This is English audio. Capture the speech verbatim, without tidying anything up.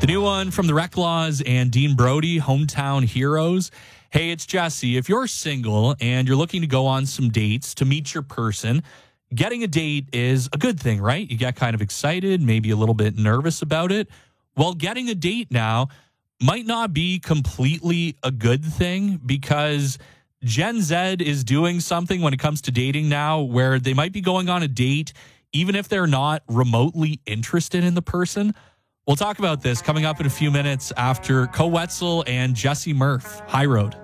The new one from the Reclaws and Dean Brody, Hometown Heroes. Hey, it's Jesse. If you're single and you're looking to go on some dates to meet your person, getting a date is a good thing, right? You get kind of excited, maybe a little bit nervous about it. Well, getting a date now might not be completely a good thing because Gen Z is doing something when it comes to dating now where they might be going on a date even if they're not remotely interested in the person. We'll talk about this coming up in a few minutes after Co Wetzel and Jesse Murph. High Road.